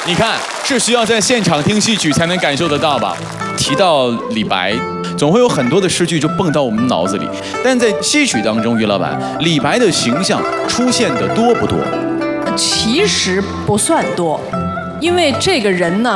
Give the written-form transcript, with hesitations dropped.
你看，是需要在现场听戏曲才能感受得到吧？提到李白，总会有很多的诗句就蹦到我们脑子里。但在戏曲当中，于老板，李白的形象出现的多不多？ 其实不算多，因为这个人呢。